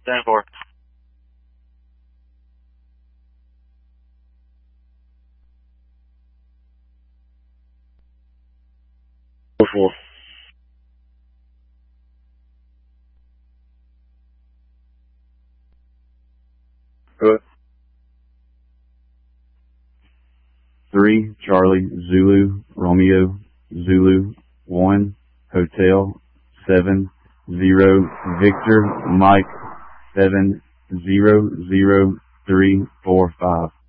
10-4. Four. 3 Charlie Zulu Romeo Zulu 1 Hotel 7 0 Victor Mike 7 0 0 3 4 5.